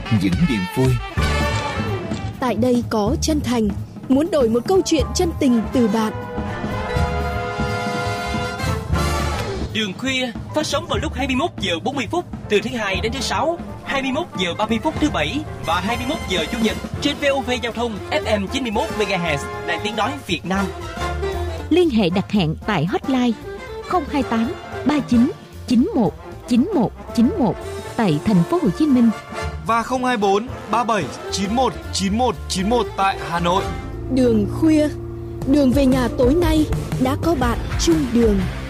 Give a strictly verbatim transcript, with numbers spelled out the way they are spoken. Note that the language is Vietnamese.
những niềm vui. Tại đây có chân thành, muốn đổi một câu chuyện chân tình từ bạn. Đường khuya phát sóng vào lúc hai mươi mốt giờ bốn mươi phút từ thứ hai đến thứ sáu, hai mươi mốt giờ ba mươi phút thứ bảy và hai mươi mốt giờ chủ nhật trên vê o vê Giao thông ép em chín mươi mốt mê ga héc Đài Tiếng nói Việt Nam. Liên hệ đặt hẹn tại hotline không hai tám ba chín chín một chín một chín một tại thành phố Hồ Chí Minh và không hai bốn ba bảy chín một chín một chín một tại Hà Nội. Đường khuya, đường về nhà tối nay đã có bạn chung đường.